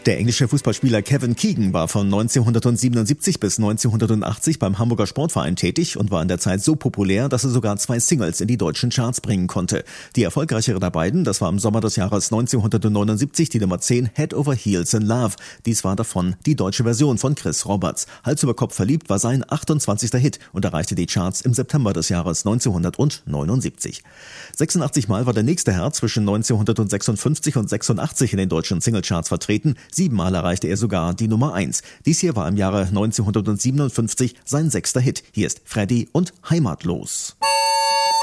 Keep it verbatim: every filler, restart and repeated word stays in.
Der englische Fußballspieler Kevin Keegan war von neunzehnhundertsiebenundsiebzig bis neunzehnhundertachtzig beim Hamburger Sportverein tätig und war in der Zeit so populär, dass er sogar zwei Singles in die deutschen Charts bringen konnte. Die erfolgreichere der beiden, das war im Sommer des Jahres neunzehnhundertneunundsiebzig die Nummer zehn, Head Over Heels in Love. Dies war davon die deutsche Version von Chris Roberts. Hals über Kopf verliebt war sein achtundzwanzigster Hit und erreichte die Charts im September des Jahres neunzehnhundertneunundsiebzig. sechsundachtzig Mal war der nächste Herr zwischen neunzehnhundertsechsundfünfzig und sechsundachtzig in den deutschen Singlecharts vertreten. Siebenmal erreichte er sogar die Nummer eins. Dies hier war im Jahre neunzehnhundertsiebenundfünfzig sein sechster Hit. Hier ist Freddy und Heimatlos.